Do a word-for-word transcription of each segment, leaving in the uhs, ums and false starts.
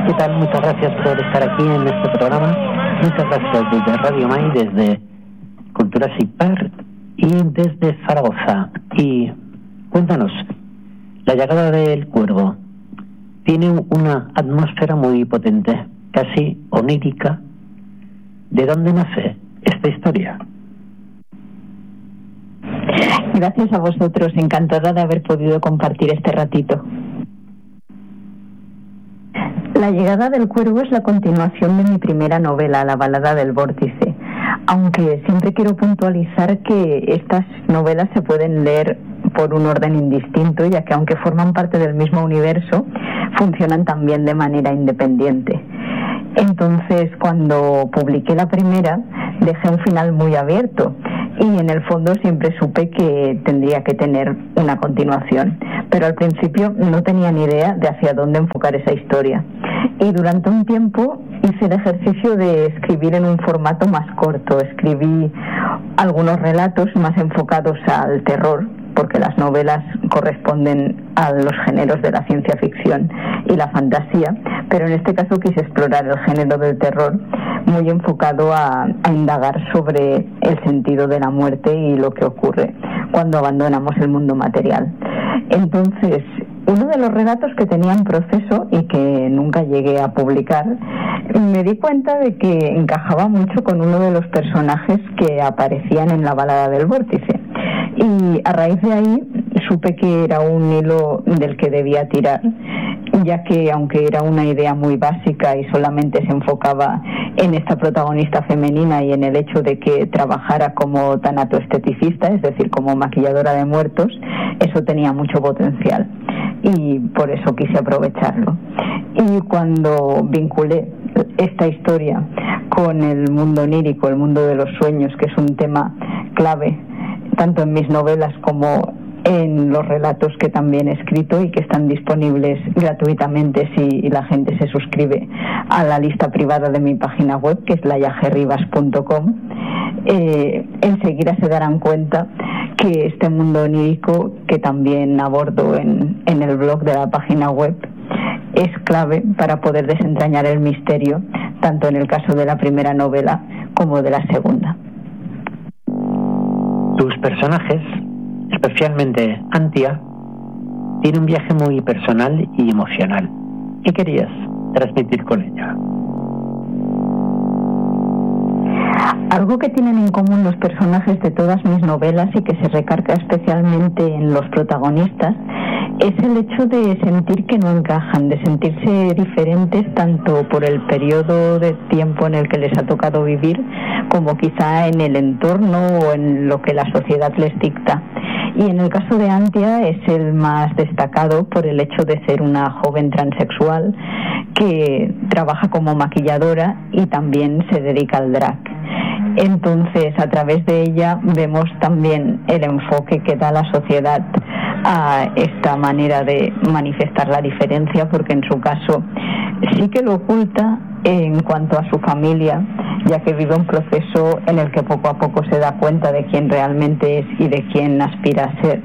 ¿Qué tal? Muchas gracias por estar aquí en este programa. Muchas gracias desde Radio Mai, desde Cultura Sipar y desde Zaragoza. Y cuéntanos, La llegada del cuervo tiene una atmósfera muy potente, casi onírica. ¿De dónde nace esta historia? Gracias a vosotros, encantada de haber podido compartir este ratito. La llegada del cuervo es la continuación de mi primera novela, La balada del vórtice, aunque siempre quiero puntualizar que estas novelas se pueden leer por un orden indistinto, ya que aunque forman parte del mismo universo, funcionan también de manera independiente. Entonces, cuando publiqué la primera, dejé un final muy abierto y en el fondo siempre supe que tendría que tener una continuación, pero al principio no tenía ni idea de hacia dónde enfocar esa historia. Y durante un tiempo hice el ejercicio de escribir en un formato más corto. Escribí algunos relatos más enfocados al terror, porque las novelas corresponden a los géneros de la ciencia ficción y la fantasía, pero en este caso quise explorar el género del terror, muy enfocado a, a indagar sobre el sentido de la muerte y lo que ocurre cuando abandonamos el mundo material. Entonces, uno de los relatos que tenía en proceso y que nunca llegué a publicar, me di cuenta de que encajaba mucho con uno de los personajes que aparecían en La balada del vórtice. Y a raíz de ahí supe que era un hilo del que debía tirar, ya que aunque era una idea muy básica y solamente se enfocaba en esta protagonista femenina y en el hecho de que trabajara como tanatoesteticista, es decir, como maquilladora de muertos, eso tenía mucho potencial y por eso quise aprovecharlo. Y cuando vinculé esta historia con el mundo onírico, el mundo de los sueños, que es un tema clave tanto en mis novelas como en los relatos que también he escrito y que están disponibles gratuitamente si la gente se suscribe a la lista privada de mi página web, que es layagerribas punto com, eh, enseguida se darán cuenta que este mundo onírico, que también abordo en, en el blog de la página web, es clave para poder desentrañar el misterio, tanto en el caso de la primera novela como de la segunda. Tus personajes, especialmente Antia, tiene un viaje muy personal y emocional. ¿Qué querías transmitir con ella? Algo que tienen en común los personajes de todas mis novelas y que se recarga especialmente en los protagonistas es el hecho de sentir que no encajan, de sentirse diferentes tanto por el periodo de tiempo en el que les ha tocado vivir como quizá en el entorno o en lo que la sociedad les dicta. Y en el caso de Antia es el más destacado por el hecho de ser una joven transexual que trabaja como maquilladora y también se dedica al drag. Entonces, a través de ella vemos también el enfoque que da la sociedad a esta manera de manifestar la diferencia, porque en su caso sí que lo oculta en cuanto a su familia, ya que vive un proceso en el que poco a poco se da cuenta de quién realmente es y de quién aspira a ser.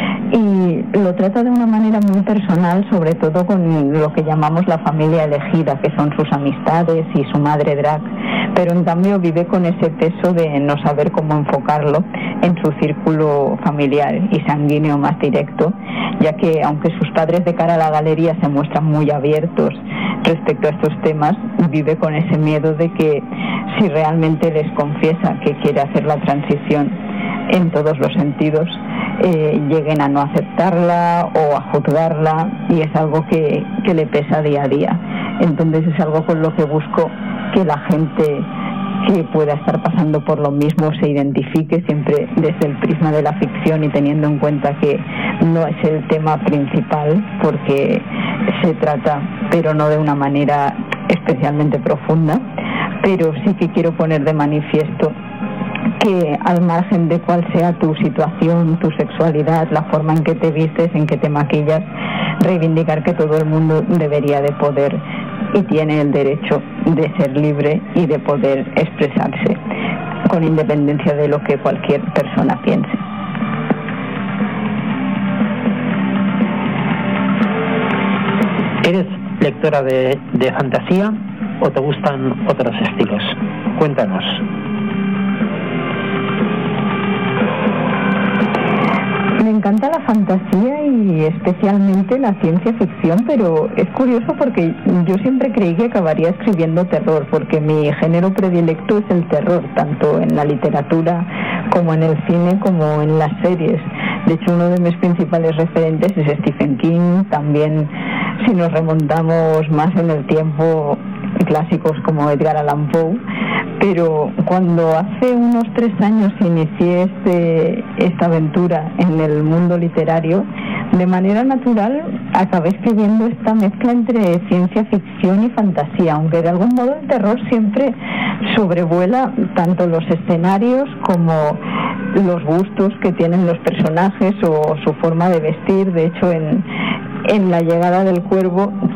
Y lo trata de una manera muy personal, sobre todo con lo que llamamos la familia elegida, que son sus amistades y su madre drag, pero en cambio vive con ese peso de no saber cómo enfocarlo en su círculo familiar y sanguíneo más directo, ya que aunque sus padres de cara a la galería se muestran muy abiertos respecto a estos temas, vive con ese miedo de que si realmente les confiesa que quiere hacer la transición en todos los sentidos, eh, lleguen a no aceptarla o a juzgarla, y es algo que, que le pesa día a día. Entonces es algo con lo que busco que la gente que pueda estar pasando por lo mismo se identifique, siempre desde el prisma de la ficción y teniendo en cuenta que no es el tema principal, porque se trata, pero no de una manera especialmente profunda, pero sí que quiero poner de manifiesto que al margen de cuál sea tu situación, tu sexualidad, la forma en que te vistes, en que te maquillas, reivindicar que todo el mundo debería de poder y tiene el derecho de ser libre y de poder expresarse con independencia de lo que cualquier persona piense. Eres lectora de, de fantasía o te gustan otros estilos? Cuéntanos. Me encanta la fantasía y especialmente la ciencia ficción, pero es curioso porque yo siempre creí que acabaría escribiendo terror, porque mi género predilecto es el terror, tanto en la literatura como en el cine como en las series. De hecho, uno de mis principales referentes es Stephen King. También, si nos remontamos más en el tiempo, clásicos como Edgar Allan Poe. Pero cuando hace unos tres años inicié este, esta aventura en el mundo literario, de manera natural acabé escribiendo esta mezcla entre ciencia ficción y fantasía, aunque de algún modo el terror siempre sobrevuela tanto los escenarios como los gustos que tienen los personajes o su forma de vestir. De hecho, en, en La llegada del cuervo